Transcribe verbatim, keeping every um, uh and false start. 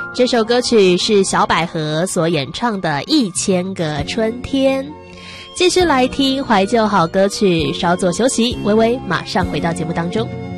这首歌曲是小百合所演唱的《一千个春天》。继续来听怀旧好歌曲，稍作休息，微微马上回到节目当中。